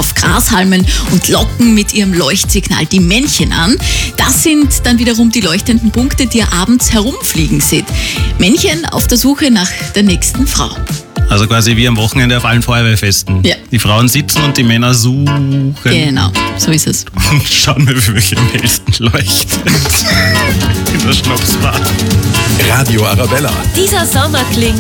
auf Grashalmen und locken mit ihrem Leuchtsignal die Männchen an. Das sind dann wiederum die leuchtenden Punkte, die ihr abends herumfliegen seht. Männchen auf der Suche nach der nächsten Frau. Also quasi wie am Wochenende auf allen Feuerwehrfesten. Ja. Die Frauen sitzen und die Männer suchen. Genau, so ist es. Und schauen wir, für welche am hellsten leuchtet. In der Schnapsbar. Radio Arabella. Dieser Sommer klingt